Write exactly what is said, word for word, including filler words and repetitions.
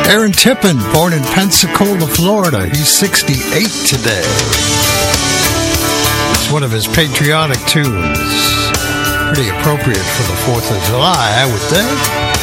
Aaron Tippin, born in Pensacola, Florida. He's sixty-eight today. It's one of his patriotic tunes. Pretty appropriate for the fourth of July, I would think.